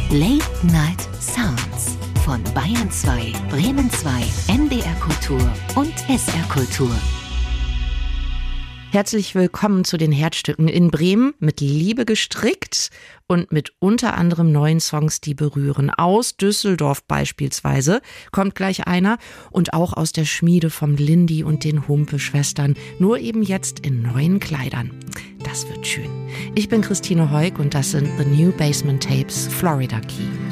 Late Night Sounds von Bayern 2, Bremen 2, NDR Kultur und SR Kultur. Herzlich willkommen zu den Herzstücken in Bremen, mit Liebe gestrickt und mit unter anderem neuen Songs, die berühren. Aus Düsseldorf beispielsweise kommt gleich einer und auch aus der Schmiede vom Lindy und den Humpe-Schwestern, nur eben jetzt in neuen Kleidern. Das wird schön. Ich bin Christine Heuk und das sind The New Basement Tapes, Florida Key.